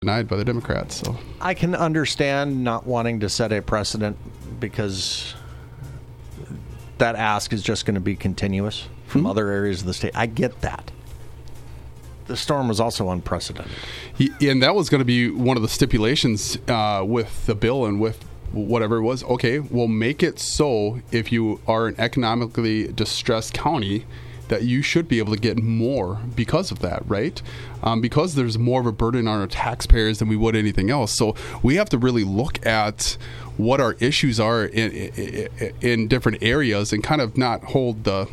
denied by the Democrats. So I can understand not wanting to set a precedent because that ask is just going to be continuous from other areas of the state. I get that. The storm was also unprecedented. And that was going to be one of the stipulations with the bill and with whatever it was. Okay, we'll make it so if you are an economically distressed county that you should be able to get more because of that, right? Because there's more of a burden on our taxpayers than we would anything else. So we have to really look at what our issues are in different areas and kind of not hold the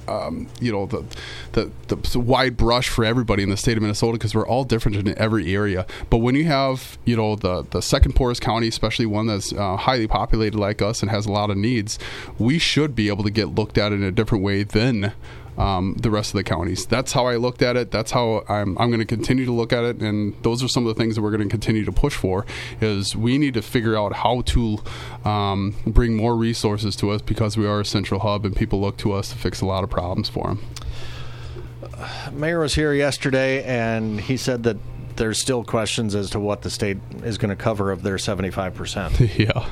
wide brush for everybody in the state of Minnesota, because we're all different in every area. But when you have, the second poorest county, especially one that's highly populated like us and has a lot of needs, we should be able to get looked at in a different way than the rest of the counties. That's how I looked at it. That's how I'm going to continue to look at it. And those are some of the things that we're going to continue to push for, is we need to figure out how to bring more resources to us, because we are a central hub and people look to us to fix a lot of problems for them. Mayor was here yesterday, and he said that there's still questions as to what the state is going to cover of their 75%. Yeah.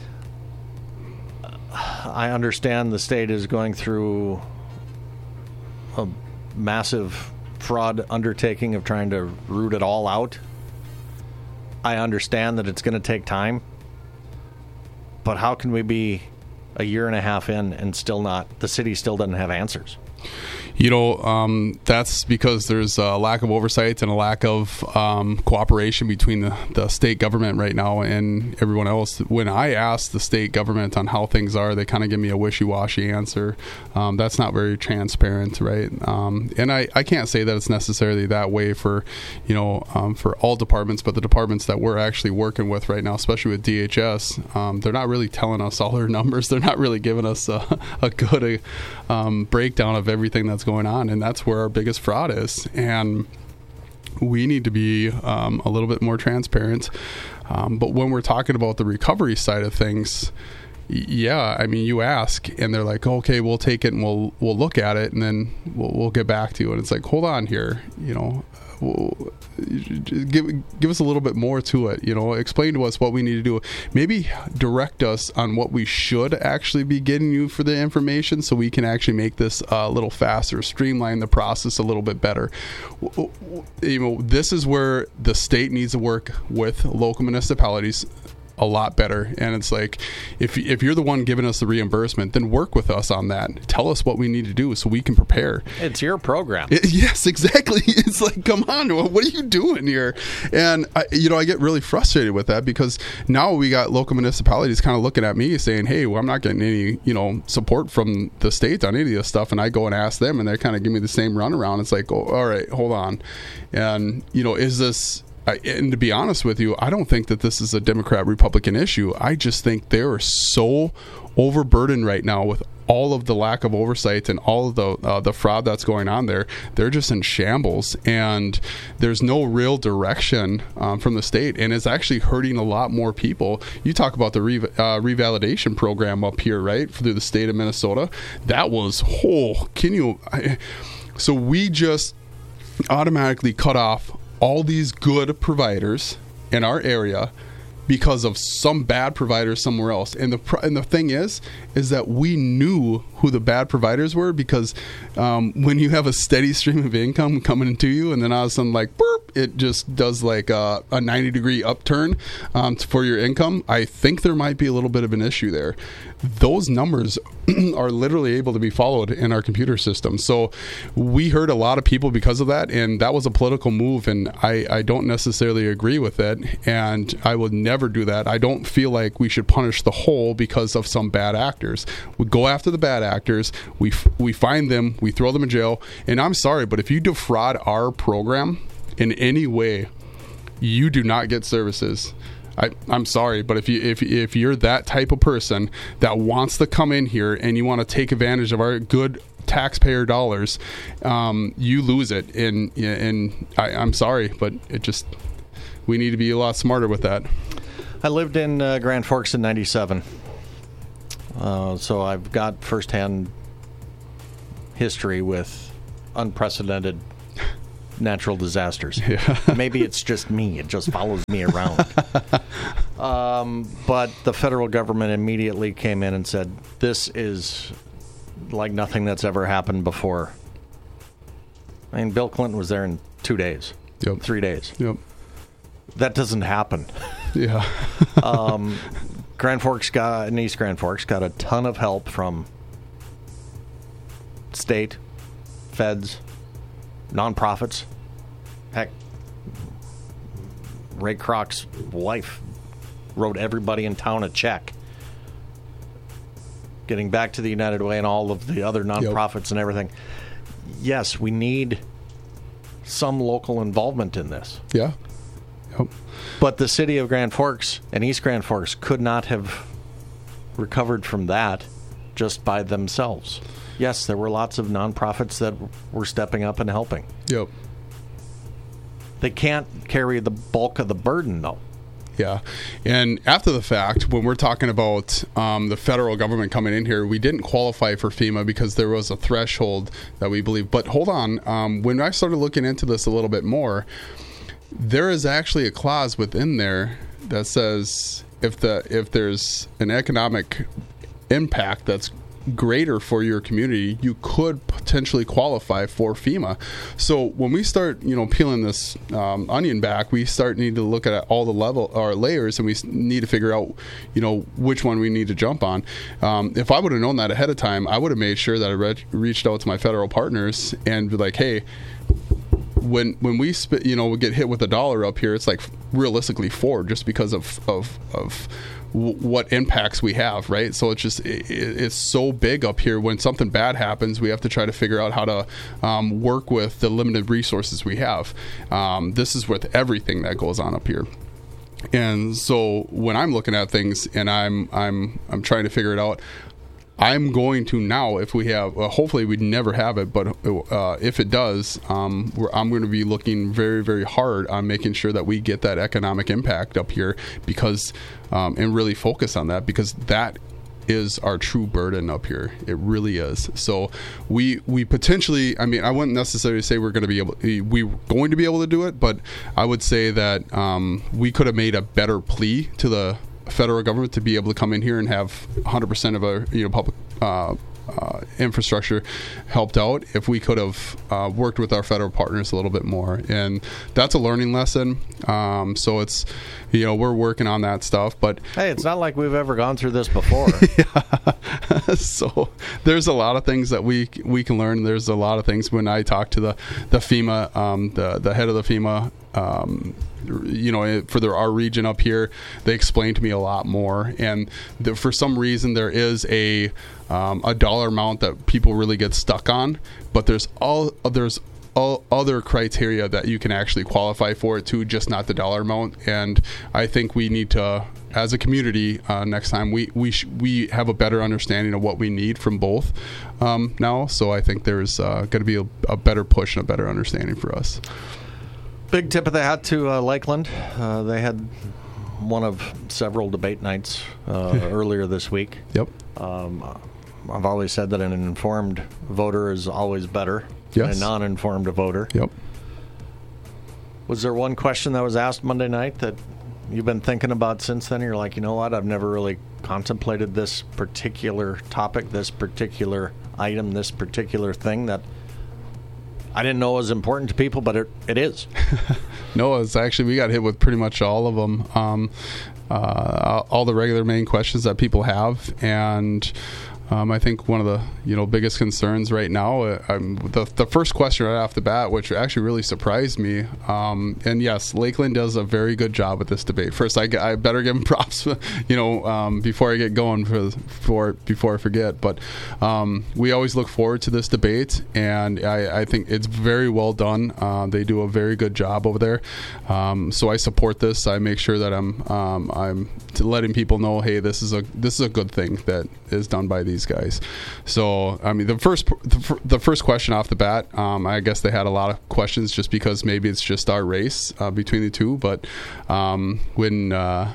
I understand the state is going through a massive fraud undertaking of trying to root it all out. I understand that it's going to take time, but how can we be a year and a half in and the city still doesn't have answers? That's because there's a lack of oversight and a lack of cooperation between the state government right now and everyone else. When I ask the state government on how things are, they kind of give me a wishy-washy answer. That's not very transparent, right? And I can't say that it's necessarily that way for all departments, but the departments that we're actually working with right now, especially with DHS, they're not really telling us all their numbers. They're not really giving us a good breakdown of everything that's going on, and that's where our biggest fraud is. And we need to be a little bit more transparent. But when we're talking about the recovery side of things, yeah, I mean, you ask and they're like, okay, we'll take it and we'll look at it and then we'll get back to you. And it's like, hold on here, give us a little bit more to it, explain to us what we need to do, maybe direct us on what we should actually be getting you for the information, so we can actually make this a little faster, streamline the process a little bit better. This is where the state needs to work with local municipalities a lot better. And it's like, if you're the one giving us the reimbursement, then work with us on that. Tell us what we need to do so we can prepare. It's your program. Yes, exactly. It's like, come on, what are you doing here? And I get really frustrated with that, because now we got local municipalities kind of looking at me saying, hey, well, I'm not getting any support from the state on any of this stuff. And I go and ask them, and they kind of give me the same runaround. It's like, oh, all right, hold on. And is this, and to be honest with you, I don't think that this is a Democrat-Republican issue. I just think they are so overburdened right now with all of the lack of oversight and all of the fraud that's going on there. They're just in shambles, and there's no real direction from the state, and it's actually hurting a lot more people. You talk about the revalidation program up here, right, through the state of Minnesota. That was so we just automatically cut off all these good providers in our area because of some bad providers somewhere else. And the thing is that we knew who the bad providers were, because when you have a steady stream of income coming into you, and then all of a sudden, like, burp, it just does like a 90-degree upturn for your income, I think there might be a little bit of an issue there. Those numbers are literally able to be followed in our computer system. So we hurt a lot of people because of that, and that was a political move, and I don't necessarily agree with it, and I would never do that. I don't feel like we should punish the whole because of some bad actors. We go after the bad actors, we find them, we throw them in jail, and I'm sorry, but if you defraud our program in any way, you do not get services. I'm sorry, but if you're that type of person that wants to come in here and you want to take advantage of our good taxpayer dollars, you lose it. And I'm sorry, but we need to be a lot smarter with that. I lived in Grand Forks in 97, so I've got firsthand history with unprecedented natural disasters. Yeah. Maybe it's just me. It just follows me around. But the federal government immediately came in and said, this is like nothing that's ever happened before. I mean, Bill Clinton was there in 2 days, 3 days. Yep. That doesn't happen. Yeah. Grand Forks and East Grand Forks got a ton of help from state, feds, nonprofits. Heck, Ray Kroc's wife wrote everybody in town a check. Getting back to the United Way and all of the other nonprofits and everything. Yes, we need some local involvement in this. Yeah. Yep. But the city of Grand Forks and East Grand Forks could not have recovered from that just by themselves. Yes, there were lots of nonprofits that were stepping up and helping. Yep. They can't carry the bulk of the burden, though. Yeah. And after the fact, when we're talking about the federal government coming in here, we didn't qualify for FEMA because there was a threshold that we believe. But hold on. When I started looking into this a little bit more, there is actually a clause within there that says if there's an economic impact that's greater for your community, you could potentially qualify for FEMA. So when we start, peeling this onion back, we start needing to look at all the layers, and we need to figure out, which one we need to jump on. If I would have known that ahead of time, I would have made sure that I reached out to my federal partners and be like, hey, when we get hit with $1 up here, it's like realistically $4 just because of what impacts we have, right? So it's just it's so big up here. When something bad happens, we have to try to figure out how to work with the limited resources we have. This is with everything that goes on up here. And so when I'm looking at things and I'm trying to figure it out, I'm going to now, if we have, hopefully we'd never have it, but if it does, I'm going to be looking very, very hard on making sure that we get that economic impact up here because, and really focus on that, because that is our true burden up here. It really is. So we potentially, I wouldn't necessarily say we're going to be able to do it, but I would say that we could have made a better plea to the federal government to be able to come in here and have 100% of our public infrastructure helped out if we could have worked with our federal partners a little bit more. And that's a learning lesson. So it's, we're working on that stuff. But hey, it's not like we've ever gone through this before. Yeah. So there's a lot of things that we can learn. There's a lot of things when I talk to the FEMA, the head of the FEMA, for our region up here, they explain to me a lot more. And for some reason, there is a dollar amount that people really get stuck on, but there's all other criteria that you can actually qualify for it too, just not the dollar amount. And I think we need to, as a community, next time we have a better understanding of what we need from both now. So I think there's going to be a better push and a better understanding for us. Big tip of the hat to Lakeland. They had one of several debate nights earlier this week. Yep. I've always said that an informed voter is always better than a non-informed voter. Yep. Was there one question that was asked Monday night that you've been thinking about since then? You're like, you know what? I've never really contemplated this particular topic, this particular item, this particular thing that I didn't know it was important to people, but it is. No, it's actually, we got hit with pretty much all of them. All the regular main questions that people have. And I think one of the biggest concerns right now, the first question right off the bat, which actually really surprised me, and yes, Lakeland does a very good job with this debate. First, I better give them props, before I get going before I forget. But we always look forward to this debate, and I think it's very well done. They do a very good job over there. So I support this. I make sure that I'm letting people know, hey, this is a good thing that is done by these guys. So the first question off the bat, I guess they had a lot of questions just because maybe it's just our race between the two. But when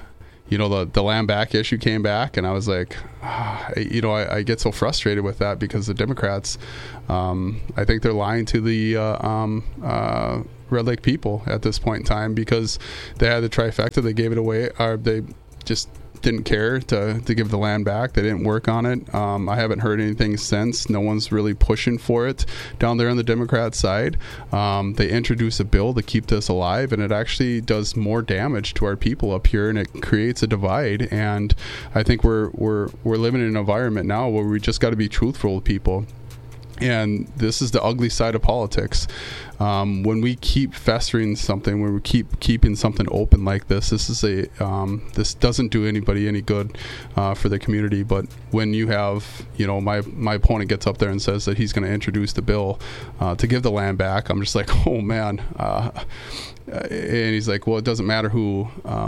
the land back issue came back, and I was like, I get so frustrated with that because the Democrats, I think they're lying to the Red Lake people at this point in time, because they had the trifecta. They gave it away, or they just didn't care to give the land back. They didn't work on it. I haven't heard anything since. No one's really pushing for it down there on the Democrat side. They introduced a bill to keep this alive, and it actually does more damage to our people up here, and it creates a divide. And I think we're living in an environment now where we just got to be truthful with people. And this is the ugly side of politics. When we keep festering something, when we keep keeping something open like this, this doesn't do anybody any good for the community. But when you have, my opponent gets up there and says that he's going to introduce the bill to give the land back, I'm just like, oh man. And he's like, well, it doesn't matter who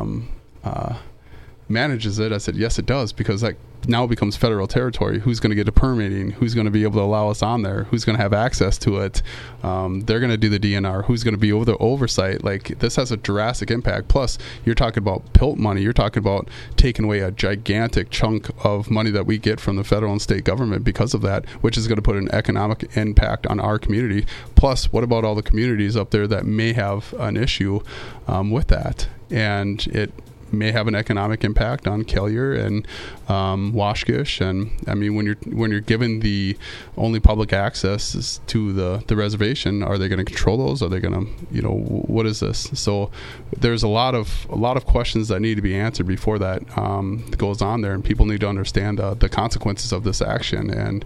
manages it. I said, yes, it does, because that now becomes federal territory. Who's going to get a permitting? Who's going to be able to allow us on there? Who's going to have access to it? They're going to do the DNR. Who's going to be over the oversight? Like, this has a drastic impact. Plus, you're talking about PILT money. You're talking about taking away a gigantic chunk of money that we get from the federal and state government because of that, which is going to put an economic impact on our community. Plus, what about all the communities up there that may have an issue with that? And it may have an economic impact on Kelliher and Washkish. And I mean, when you're given the only public access to the reservation, are they going to control those? Are they going to, what is this? So there's a lot of questions that need to be answered before that goes on there, and people need to understand the consequences of this action. And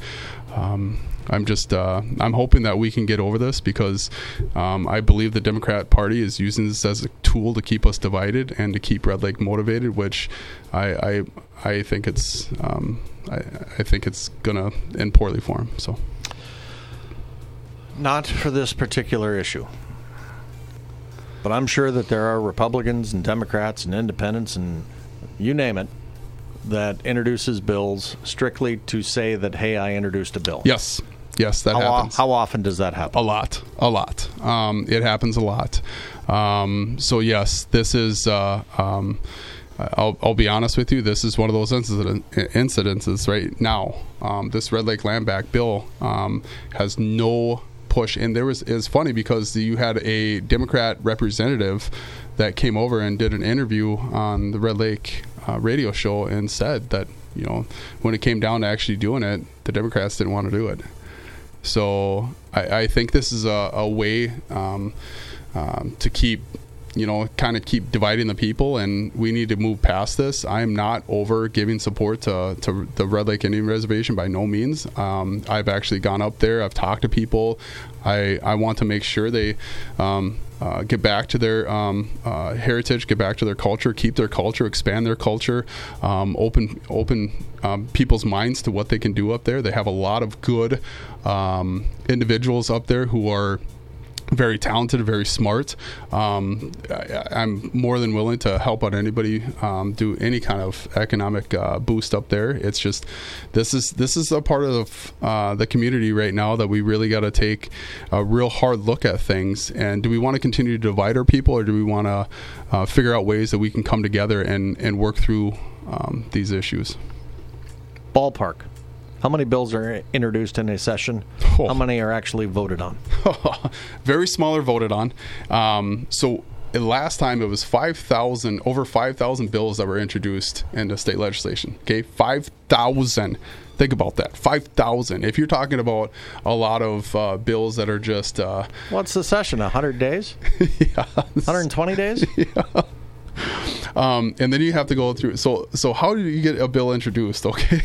I'm hoping that we can get over this, because I believe the Democrat Party is using this as a tool to keep us divided and to keep Red Lake motivated, which I think it's I think it's gonna end poorly for them. So, not for this particular issue, but I'm sure that there are Republicans and Democrats and independents and you name it that introduces bills strictly to say that, hey, I introduced a bill. Yes, that happens. How often does that happen? A lot. It happens a lot. So yes, this is. I'll be honest with you. This is one of those incidences right now. This Red Lake Land Back bill has no push, and it's funny because you had a Democrat representative that came over and did an interview on the Red Lake radio show and said that when it came down to actually doing it, the Democrats didn't want to do it. So I think this is a way to keep keep dividing the people, and we need to move past this. I'm not over giving support to the Red Lake Indian Reservation by no means. I've actually gone up there. I've talked to people. I want to make sure they get back to their heritage, get back to their culture, keep their culture, expand their culture, open people's minds to what they can do up there. They have a lot of good individuals up there who are very talented, very smart. I'm more than willing to help out anybody do any kind of economic boost up there. It's just this is a part of the community right now that we really got to take a real hard look at things. And do we want to continue to divide our people, or do we want to figure out ways that we can come together and work through these issues? Ballpark. How many bills are introduced in a session? How many are actually voted on? Very small are voted on. So last time it was over 5,000 bills that were introduced into state legislation. Okay, 5,000. Think about that, 5,000. If you're talking about a lot of bills that are just... What's the session, 100 days? Yeah. 120 days? Yeah. And then you have to go through. So how do you get a bill introduced? Okay,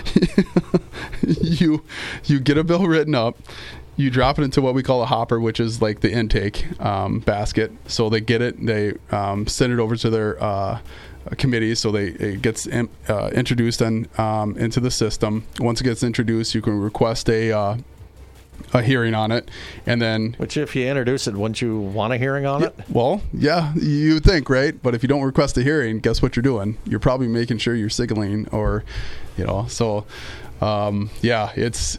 you get a bill written up, you drop it into what we call a hopper, which is like the intake basket. So they get it, they send it over to their committee, so it gets introduced into the system. Once it gets introduced, you can request a hearing on it, and then... Which, if you introduce it, wouldn't you want a hearing on it? Well, yeah, you would think, right? But if you don't request a hearing, guess what you're doing? You're probably making sure you're signaling, or, so, yeah, this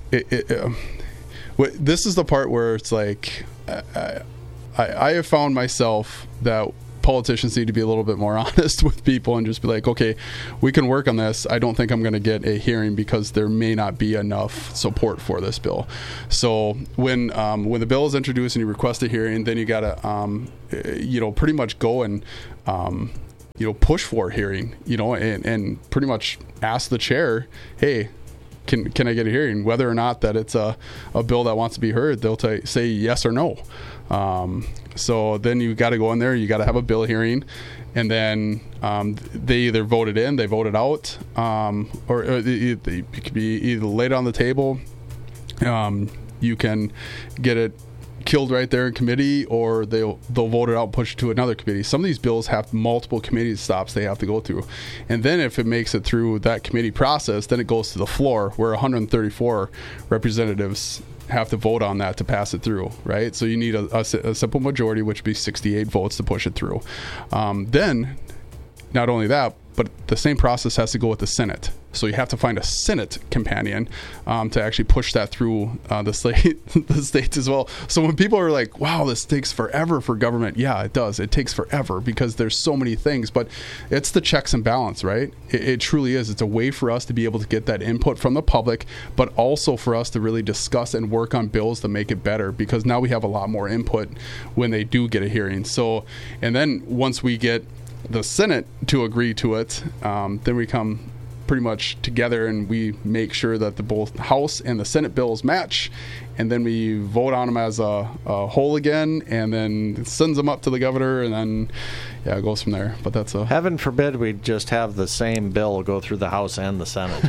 is the part where it's like, I have found myself that politicians need to be a little bit more honest with people and just be like, okay, we can work on this. I don't think I'm going to get a hearing because there may not be enough support for this bill. So when the bill is introduced and you request a hearing, then you got to pretty much go and push for a hearing, and pretty much ask the chair, hey, can I get a hearing? Whether or not that it's a bill that wants to be heard, they'll say yes or no. So then you got to go in there, you got to have a bill hearing, and then they either vote it in, they vote it out, or it could be either laid on the table. You can get it killed right there in committee, or they'll vote it out and push it to another committee. Some of these bills have multiple committee stops they have to go through, and then if it makes it through that committee process, then it goes to the floor where 134 representatives have to vote on that to pass it through, right? So you need a simple majority, which would be 68 votes to push it through. Then not only that, but the same process has to go with the Senate. So you have to find a Senate companion to actually push that through the states as well. So when people are like, wow, this takes forever for government. Yeah, it does. It takes forever because there's so many things. But it's the checks and balance, right? It truly is. It's a way for us to be able to get that input from the public, but also for us to really discuss and work on bills to make it better, because now we have a lot more input when they do get a hearing. So, and then once we get the Senate to agree to it, then we come pretty much together and we make sure that the both House and the Senate bills match, and then we vote on them as a whole again, and then it sends them up to the governor, and then it goes from there. But that's heaven forbid we just have the same bill go through the House and the Senate.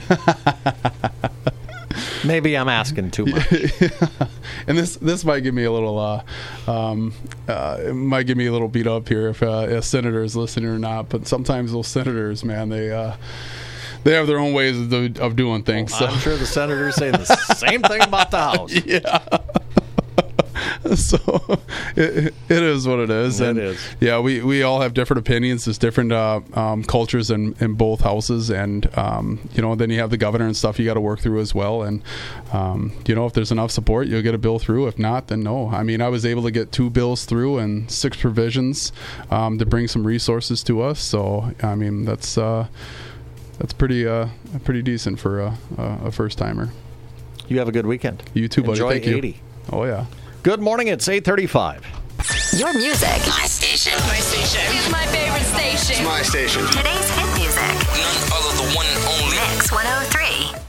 Maybe I'm asking too much. And this might give me a little it might give me a little beat up here if a senator is listening or not. But sometimes those senators, man, they have their own ways of doing things. Well, I'm sure the senators say the same thing about the House. Yeah. So it is what it is. It is. Yeah, we all have different opinions. There's different cultures in both houses, and then you have the governor and stuff you got to work through as well. And if there's enough support, you'll get a bill through. If not, then no. I mean, I was able to get 2 bills through and 6 provisions to bring some resources to us. So I mean, that's pretty decent for a first timer. You have a good weekend. You too, buddy. Enjoy Thank you. 80. Oh yeah. Good morning. It's 8:35. Your music. My station. My station. It's my favorite station. It's my station. Today's hit music. None other than the one and only. Mix 103.